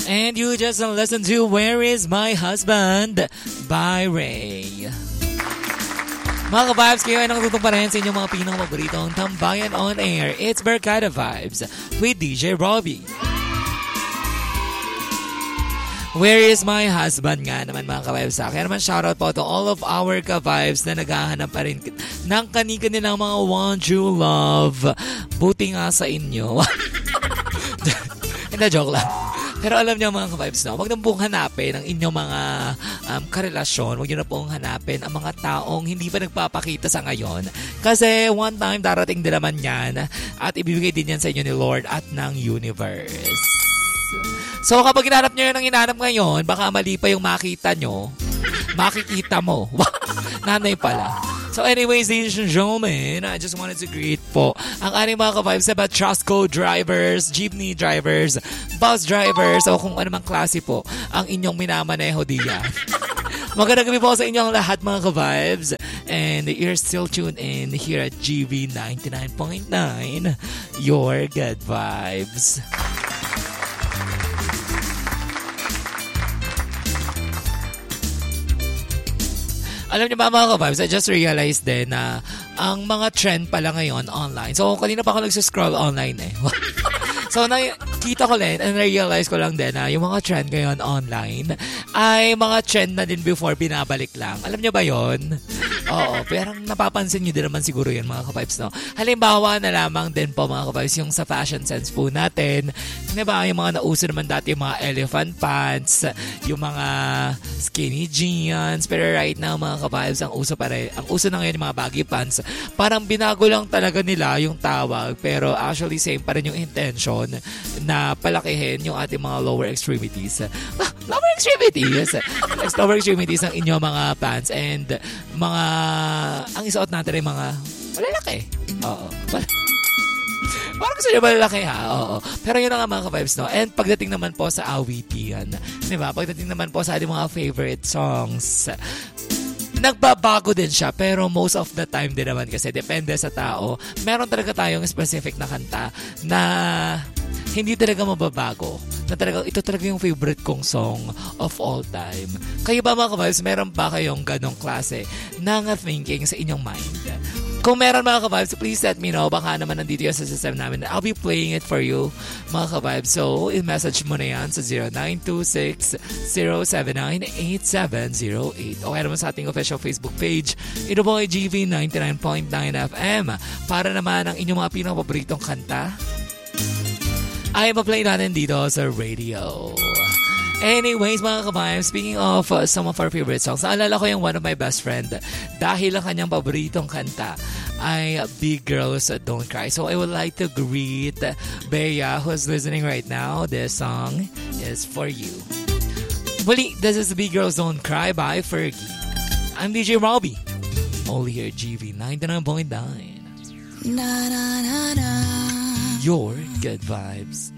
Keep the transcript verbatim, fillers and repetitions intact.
And you just listen to Where Is My Husband by Ray. Mga ka-vibes, kayo ay nakatutong pa rin sa inyong mga pinaka-paboritong tambayan on air. It's Barkada Vibes with D J Robbie. Where is my husband nga naman mga ka-vibes sa akin? Naman shoutout po to all of our ka-vibes na naghahanap pa rin ng kani-kanilang mga one true love. Buti nga sa inyo. Hindi, joke lang. Pero alam niyo mga ka-vibes, no? Huwag na pong hanapin ang inyong mga um, karelasyon. Huwag niyo na pong hanapin ang mga taong hindi pa nagpapakita sa ngayon. Kasi one time darating din naman yan at ibibigay din yan sa inyo ni Lord at ng universe. So kapag hinanap niyo yun ang hinanap ngayon, baka mali pa yung makita nyo. Makikita mo. Nanay pala. So anyways, ladies and gentlemen, I just wanted to greet po ang ating mga ka-vibes about Trustco drivers, jeepney drivers, bus drivers, o kung anumang klase po ang inyong minamaneho diyan. Magandang gabi po sa inyong lahat mga ka-vibes. And you're still tuned in here at G V ninety-nine point nine, your good vibes. Alam niyo ba mga ka-vibes, I just realized din na ang mga trend pala ngayon online. So, kanina pa ako nagsuscroll online eh. So, nakita ko lang and realize ko lang din na yung mga trend ngayon online ay mga trend na din before binabalik lang. Alam niyo ba yon? Oo, pero napapansin niyo din naman siguro yun mga ka-vibes, no? Halimbawa na lamang din po mga ka-vibes yung sa fashion sense po natin. Di ba, yung mga nauso naman dati yung mga elephant pants, yung mga skinny jeans. Pero right now mga ka-vibes, ang uso pa rin, ang uso na ngayon yung mga baggy pants. Parang binago lang talaga nila yung tawag, pero actually same pa rin yung intention na palakihin yung ating mga lower extremities. Ah, lower extremities! Lower extremities ng inyong mga pants and mga, ang isuot natin ay mga malalaki. Oo. Parang gusto nyo malalaki ha? Oo. Pero yun na nga mga ka-vibes, no? And pagdating naman po sa awitan, di ba? Pagdating naman po sa ating mga favorite songs, nagbabago din siya, pero most of the time din naman kasi depende sa tao. Meron talaga tayong specific na kanta na hindi talaga mababago. Na talaga, ito talaga yung favorite kong song of all time. Kayo ba mga ka-vibes, meron ba kayong ganong klase ng thinking sa inyong mind? Kung meron mga ka-vibes, please let me know. Baka naman nandito yung sa system namin. I'll be playing it for you, mga ka-vibes. So, i-message mo na yan sa zero nine two six, zero seven nine, eight seven zero eight. O kaya naman sa ating official Facebook page. Ito po ay G V ninety-nine point nine F M. Para naman ang inyong mga pinakapaboritong kanta ay ma-play natin dito sa radio. Anyways, mga ka-vibes, speaking of uh, some of our favorite songs, naalala ko yung one of my best friend dahil ang kanyang paboritong kanta ay Big Girls Don't Cry. So I would like to greet Bea who's listening right now. This song is for you. Muli, this is Big Girls Don't Cry by Fergie. I'm D J Robbie. Only here at G V ninety-nine point nine. Na, na, na, na. Your good vibes.